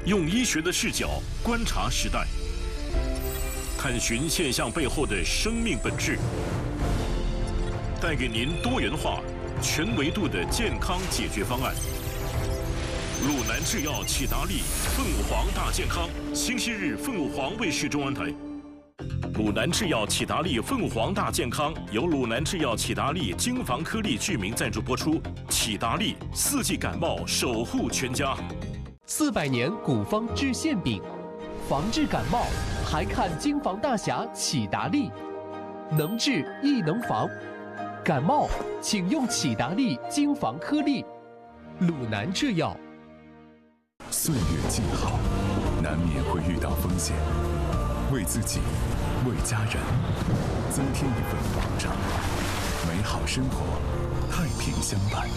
用医学的视角观察时代，探寻现象背后的生命本质，带给您多元化、全维度的健康解决方案。鲁南制药启达利凤凰大健康，星期日凤凰卫视中文台。鲁南制药启达利凤凰大健康由鲁南制药启达利精防颗粒剧名赞助播出。启达利4季感冒守护全家。 400年古方治馅饼，防治感冒还看京防大侠启达利，能治亦能防。感冒请用启达利京防颗粒。鲁南制药。 岁月静好，难免会遇到风险，为自己，为家人，增添一份保障，美好生活，太平相伴。